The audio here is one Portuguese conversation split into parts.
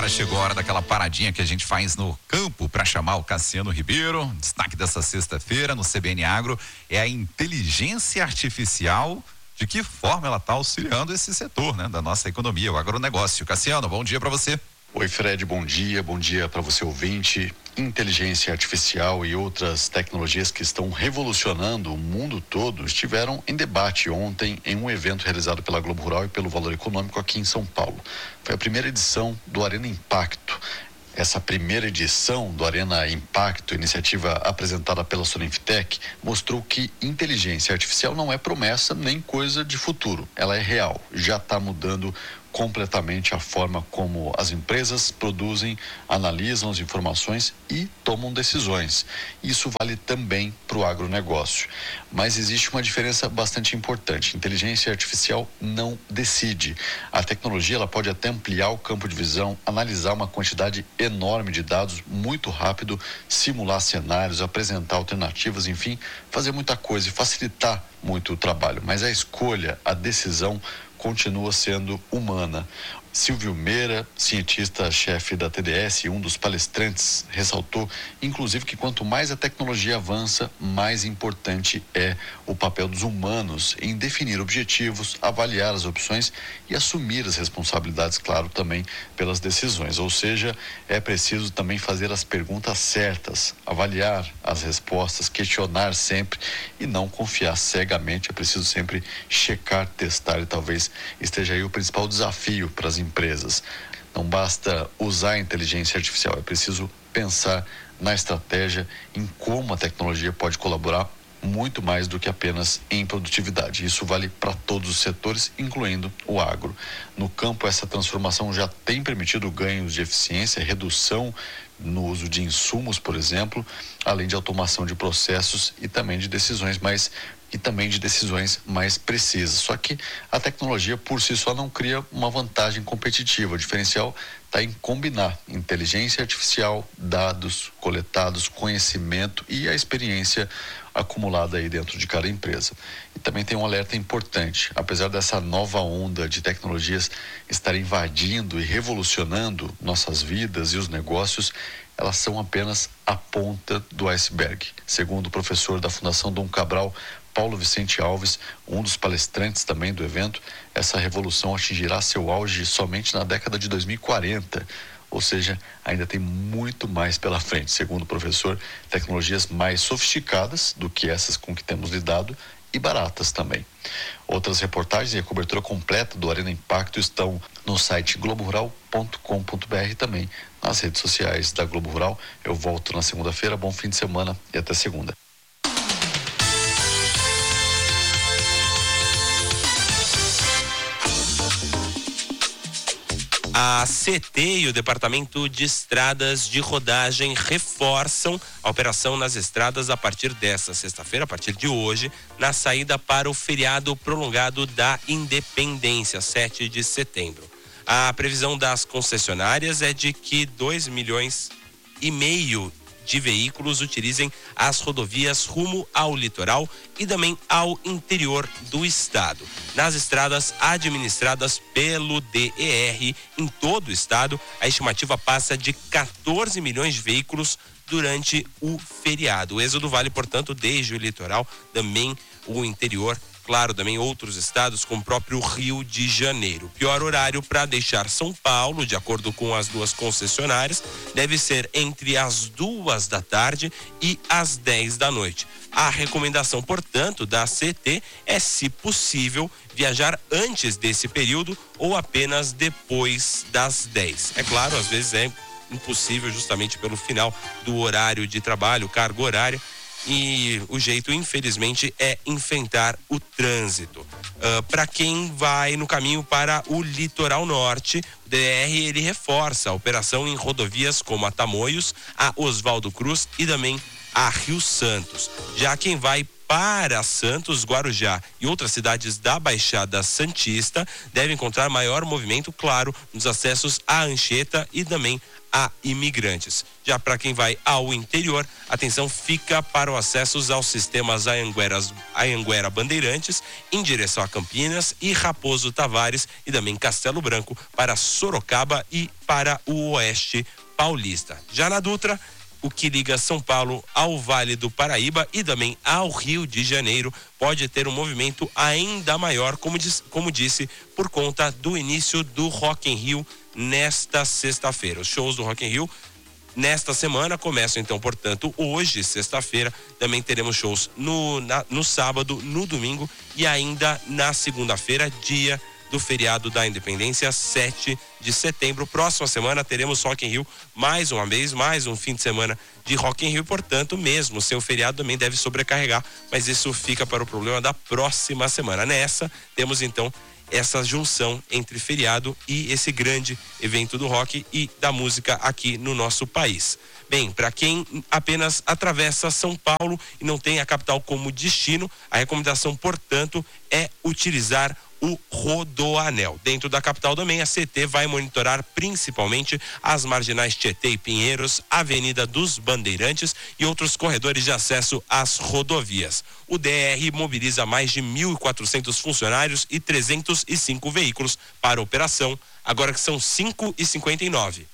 Agora chegou a hora daquela paradinha que a gente faz no campo para chamar o Cassiano Ribeiro. Destaque dessa sexta-feira no CBN Agro é a inteligência artificial. De que forma ela está auxiliando esse setor, né, da nossa economia, o agronegócio. Cassiano, bom dia para você. Oi, Fred, bom dia para você ouvinte. Inteligência artificial e outras tecnologias que estão revolucionando o mundo todo estiveram em debate ontem em um evento realizado pela Globo Rural e pelo Valor Econômico aqui em São Paulo. Foi a primeira edição do Arena Impacto. Essa primeira edição do Arena Impacto, iniciativa apresentada pela Solinftec, mostrou que inteligência artificial não é promessa nem coisa de futuro. Ela é real, já está mudando completamente a forma como as empresas produzem, analisam as informações e tomam decisões. Isso vale também para o agronegócio. Mas existe uma diferença bastante importante. Inteligência artificial não decide. A tecnologia ela pode até ampliar o campo de visão, analisar uma quantidade enorme de dados muito rápido, simular cenários, apresentar alternativas, enfim, fazer muita coisa e facilitar muito o trabalho. Mas a escolha, a decisão continua sendo humana. Silvio Meira, cientista-chefe da TDS e um dos palestrantes, ressaltou, inclusive, que quanto mais a tecnologia avança, mais importante é o papel dos humanos em definir objetivos, avaliar as opções e assumir as responsabilidades, claro, também pelas decisões. Ou seja, é preciso também fazer as perguntas certas, avaliar as respostas, questionar sempre e não confiar cegamente. É preciso sempre checar, testar e talvez esteja aí o principal desafio para as empresas. Não basta usar a inteligência artificial, é preciso pensar na estratégia, em como a tecnologia pode colaborar muito mais do que apenas em produtividade. Isso vale para todos os setores, incluindo o agro. No campo, essa transformação já tem permitido ganhos de eficiência, redução no uso de insumos, por exemplo, além de automação de processos e também de decisões mais precisas. Só que a tecnologia por si só não cria uma vantagem competitiva. O diferencial está em combinar inteligência artificial, dados coletados, conhecimento e a experiência acumulada aí dentro de cada empresa. E também tem um alerta importante. Apesar dessa nova onda de tecnologias estar invadindo e revolucionando nossas vidas e os negócios, elas são apenas a ponta do iceberg. Segundo o professor da Fundação Dom Cabral, Paulo Vicente Alves, um dos palestrantes também do evento, essa revolução atingirá seu auge somente na década de 2040. Ou seja, ainda tem muito mais pela frente. Segundo o professor, tecnologias mais sofisticadas do que essas com que temos lidado e baratas também. Outras reportagens e a cobertura completa do Arena Impacto estão no site globorural.com.br e também nas redes sociais da Globo Rural. Eu volto na segunda-feira. Bom fim de semana e até segunda. A CT e o Departamento de Estradas de Rodagem reforçam a operação nas estradas a partir desta sexta-feira, a partir de hoje, na saída para o feriado prolongado da Independência, 7 de setembro. A previsão das concessionárias é de que 2,5 milhões de veículos utilizem as rodovias rumo ao litoral e também ao interior do estado. Nas estradas administradas pelo DER em todo o estado, a estimativa passa de 14 milhões de veículos durante o feriado. O êxodo vale, portanto, desde o litoral, também o interior, claro, também outros estados, como o próprio Rio de Janeiro. O pior horário para deixar São Paulo, de acordo com as duas concessionárias, deve ser entre as 2 da tarde e as 10 da noite. A recomendação, portanto, da CT é, se possível, viajar antes desse período ou apenas depois das 10. É claro, às vezes é impossível justamente pelo final do horário de trabalho, carga horária, e o jeito, infelizmente, é enfrentar o trânsito. Para quem vai no caminho para o litoral norte, o DR ele reforça a operação em rodovias como a Tamoios, a Oswaldo Cruz e também a Rio Santos. Já quem vai para Santos, Guarujá e outras cidades da Baixada Santista deve encontrar maior movimento, claro, nos acessos à Anchieta e também a imigrantes. Já para quem vai ao interior, atenção fica para os acessos aos sistemas Anhanguera Bandeirantes, em direção a Campinas e Raposo Tavares e também Castelo Branco para Sorocaba e para o Oeste Paulista. Já na Dutra, o que liga São Paulo ao Vale do Paraíba e também ao Rio de Janeiro pode ter um movimento ainda maior, como disse, por conta do início do Rock in Rio nesta sexta-feira. Os shows do Rock in Rio nesta semana começam então, portanto, hoje, sexta-feira. Também teremos shows no sábado, no domingo e ainda na segunda-feira, dia do feriado da Independência, 7 de setembro. Próxima semana teremos Rock in Rio mais uma vez, mais um fim de semana de Rock in Rio, portanto, mesmo seu feriado também deve sobrecarregar, mas isso fica para o problema da próxima semana. Nessa, temos então essa junção entre feriado e esse grande evento do rock e da música aqui no nosso país. Bem, para quem apenas atravessa São Paulo e não tem a capital como destino, a recomendação, portanto, é utilizar o Rodoanel. Dentro da capital também, a CT vai monitorar principalmente as marginais Tietê e Pinheiros, Avenida dos Bandeirantes e outros corredores de acesso às rodovias. O DR mobiliza mais de 1.400 funcionários e 305 veículos para a operação, agora que são 5h59.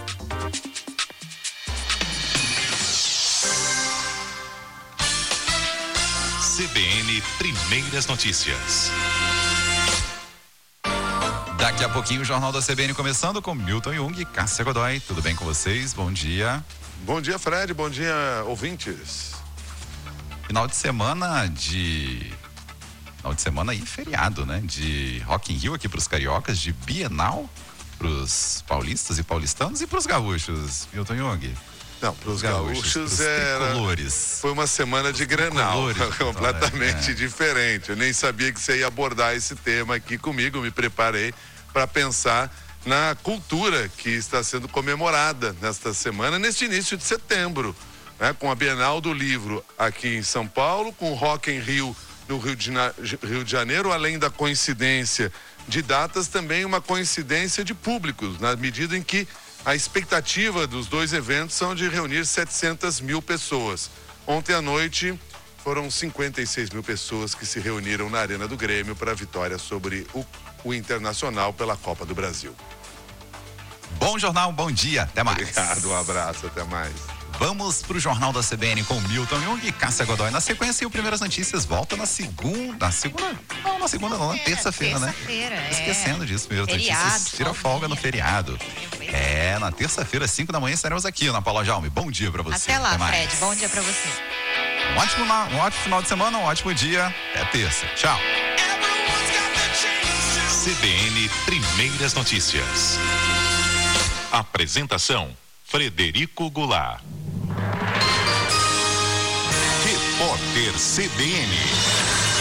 CBN Primeiras Notícias. Daqui a pouquinho o Jornal da CBN começando com Milton Jung e Cássia Godoy. Tudo bem com vocês? Bom dia. Bom dia, Fred. Bom dia, ouvintes. Final de semana e feriado, né? De Rock in Rio aqui pros cariocas, de Bienal pros paulistas e paulistanos e pros gaúchos, Milton Jung. Não, para os gaúchos foi uma semana de Grenal, completamente diferente. Eu nem sabia que você ia abordar esse tema aqui comigo, me preparei para pensar na cultura que está sendo comemorada nesta semana, neste início de setembro, né? Com a Bienal do Livro aqui em São Paulo, com o Rock in Rio no Rio de Janeiro, além da coincidência de datas, também uma coincidência de públicos, na medida em que a expectativa dos dois eventos são de reunir 700 mil pessoas. Ontem à noite foram 56 mil pessoas que se reuniram na Arena do Grêmio para a vitória sobre o Internacional pela Copa do Brasil. Bom jornal, bom dia, até mais. Obrigado, um abraço, até mais. Vamos pro Jornal da CBN com Milton Jung e Cássia Godoy. Na sequência, o Primeiras Notícias volta na terça-feira, né? Esquecendo disso, Primeiras Notícias tira folga no feriado. Na terça-feira, 5 da manhã, estaremos aqui, Ana Paula Jaume. Bom dia pra você. Até lá, Fred. Bom dia pra você. Um ótimo final de semana, um ótimo dia. Até terça. Tchau. CBN Primeiras Notícias. Apresentação: Frederico Goulart. Repórter CBN.